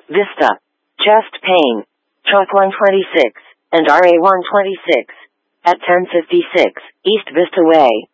Vista. Chest pain. Truck 126 and RA 126 at 1056 East Vista Way.